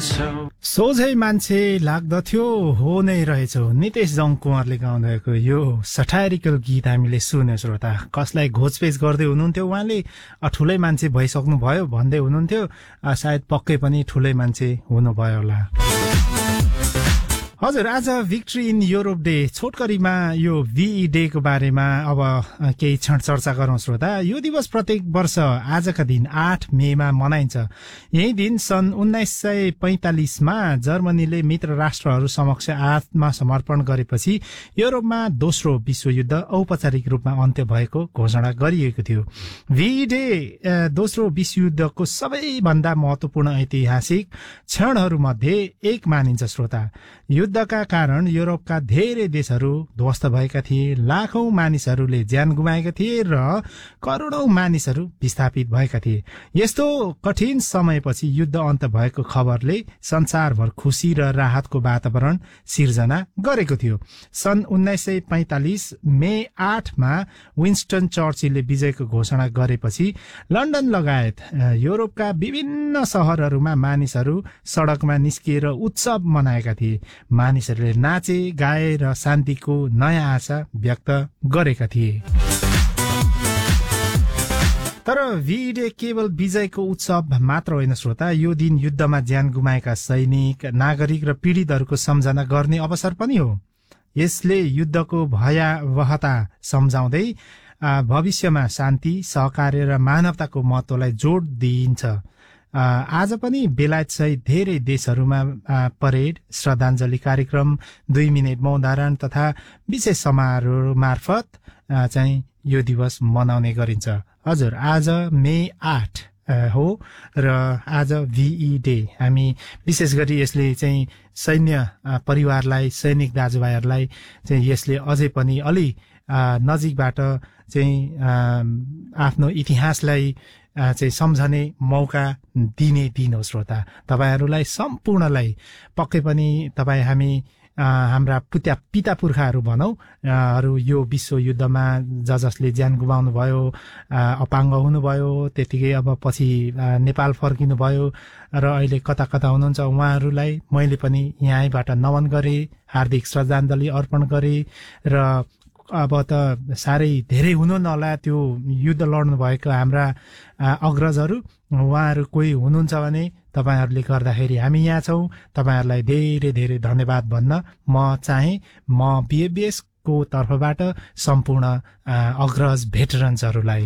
सोझै मान्छे लाग्दथ्यो हो नै रहेछौ नितेश जङ कुँवरले गाउनुभएको यो सटायरिकल गीत हामीले सुन्यौं श्रोता। कसलाई घोचपेच गर्दै हुनुहुन्थ्यो उहाँले ठुलै मान्छे भइसक्नु भयो भन्दै हुनुहुन्थ्यो, सायद पक्कै पनि ठुलै मान्छे हुनुभयो होला। हजुर, आज भिक्ट्री इन युरोप डे छोटकरीमा यो VE डे को बारेमा अब केही क्षण चर्चा गरौं श्रोता। यो दिवस प्रत्येक वर्ष आजका दिन 8 मेमा मनाइन्छ। यही दिन सन् 1945 मा जर्मनीले मित्र राष्ट्रहरू समक्ष आत्मसमर्पण गरेपछि युरोपमा दोस्रो विश्वयुद्ध औपचारिक रूपमा अन्त्य भएको घोषणा गरिएको थियो। VE डे दोस्रो विश्वयुद्धको सबैभन्दा महत्वपूर्ण ऐतिहासिक क्षणहरूमध्ये एक मानिन्छ श्रोता। युद्धका कारण युरोपका धेरै देशहरू ध्वस्त भएका थिए, लाखौं मानिसहरूले ज्यान गुमाएका थिए र करोडौं मानिसहरू विस्थापित भएका थिए। यस्तो कठिन समयपछि युद्ध अन्त्य भएको खबरले संसारभर खुशी र राहतको वातावरण सिर्जना गरेको थियो। सन् 1945 मे 8 मा विन्स्टन चर्चिलले विजयको घोषणा गरेपछि लन्डन लगायत युरोपका विभिन्न शहरहरूमा मानिसहरू सडकमा निस्किएर उत्सव मनाएका थिए। मानिसहरूले नाचे, गाए र शान्तिको नयाँ आशा व्यक्त गरेका थिए। तर VE डे केवल विजयको उत्सव मात्र होइन श्रोता, यो दिन युद्धमा ज्यान गुमाएका सैनिक, नागरिक र पीडितहरूको सम्झना गर्ने अवसर पनि हो। यसले युद्धको भयावहता सम्झाउँदै भविष्यमा शान्ति, सहकार्य र मानवताको महत्वलाई जोड दिइन्छ। आज पनि बेलायत सहित धेरै देशहरूमा परेड, श्रद्धाञ्जली कार्यक्रम, 2 मिनेट मौन धारण तथा विशेष समारोह मार्फत चाहिँ यो दिवस मनाउने गरिन्छ। हजुर, आज मे 8 हो र आज VE डे। हामी विशेष गरी यसले चाहिँ सैन्य परिवारलाई, सैनिक दाजुभाइहरूलाई चाहिँ यसले अझै पनि अलि नजिकबाट चाहिँ आफ्नो इतिहासलाई चाहिँ सम्झने मौका दिने दिन हो श्रोता। तपाईहरूलाई सम्पूर्णलाई पक्कै पनि हामी हाम्रा पिता पुर्खाहरू भनौं यो विश्व युद्धमा जसले ज्यान गुमाउनु भयो, अपाङ्ग हुनुभयो, त्यतिकै अब पछि नेपाल फर्किनु भयो र अहिले कता कता हुनुहुन्छ उहाँहरूलाई मैले पनि यहाँबाट नमन गरे, हार्दिक श्रद्धाञ्जली अर्पण गरे र अब त साह्रै धेरै हुनु नहोला त्यो युद्ध लड्नु भएको हाम्रा अग्रजहरू, उहाँहरू कोही हुनुहुन्छ भने तपाईहरूले गर्दाखेरि हामी यहाँ छौं। तपाईहरूलाई धेरै धेरै धन्यवाद भन्न म चाहे। म BFBS को तर्फबाट सम्पूर्ण अग्रज भेटरन्सहरूलाई।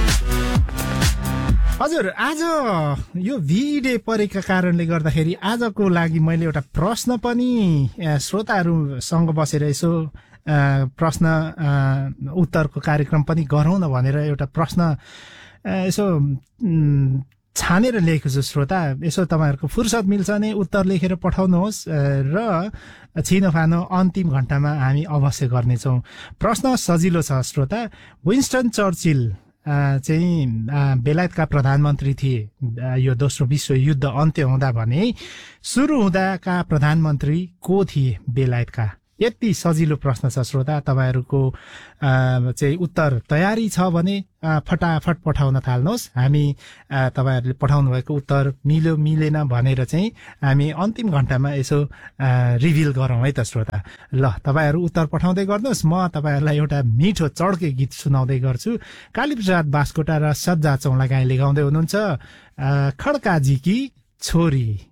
हजुर, आज यो VE डे परेका कारणले गर्दाखेरि आजको लागि मैले एउटा प्रश्न पनि श्रोताहरूसँग बसेर यसो प्रश्न उत्तरको कार्यक्रम पनि गरौँ न भनेर एउटा प्रश्न यसो छानेर लेखेको छु श्रोता। यसो तपाईहरुको फुर्सद मिल्छ भने उत्तर लेखेर पठाउनुहोस् र छिनोफानो अन्तिम घण्टामा हामी अवश्य गर्नेछौं। प्रश्न सजिलो छ श्रोता। विन्स्टन चर्चिल चाहिँ बेलायतका प्रधानमन्त्री थिए यो दोस्रो विश्व युद्ध अन्त्य हुँदा भने सुरु हुँदाका प्रधानमन्त्री को थिए बेलायतका? यति सजिलो प्रश्न छ श्रोता। तपाईहरुको चाहिँ उत्तर तयारी छ भने फटाफट पठाउन थाल्नुहोस्। हामी तपाईहरुले पठाउनु भएको उत्तर मिल्यो मिलेन भनेर चाहिँ हामी अन्तिम घण्टामा यसो रिभिल गरौँ है त श्रोता। ल, तपाईहरु उत्तर पठाउँदै गर्नुहोस्। म तपाईहरुलाई एउटा मिठो चड्के गीत सुनाउँदै गर्छु। कालीप्रसाद बास्कोटा र सज्जा चौलागाईले गाउँदै हुनुहुन्छ खड्काजी की छोरी।